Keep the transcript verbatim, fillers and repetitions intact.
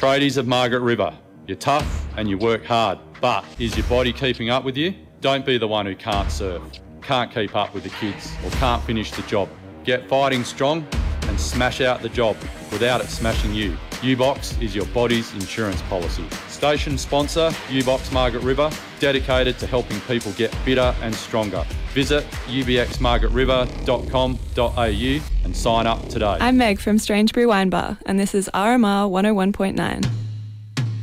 Tradies of Margaret River, you're tough and you work hard, but is your body keeping up with you? Don't be the one who can't surf, can't keep up with the kids, or can't finish the job. Get fighting strong and smash out the job without it smashing you. U-Box is your body's insurance policy. Station sponsor, U-Box Margaret River, dedicated to helping people get fitter and stronger. Visit u b x margaret river dot com dot a u and sign up today. I'm Meg from Strange Brew Wine Bar, and this is R M R one oh one point nine.